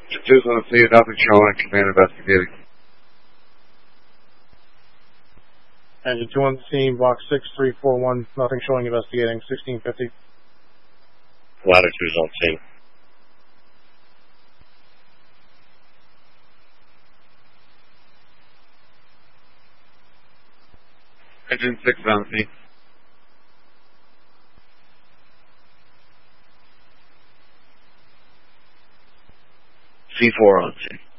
Just on the scene, nothing showing, command investigating. Engine 2 on the scene, box 6341, nothing showing, investigating, 1650. Latitude's on scene. Engine 6 on the scene. C4 on scene.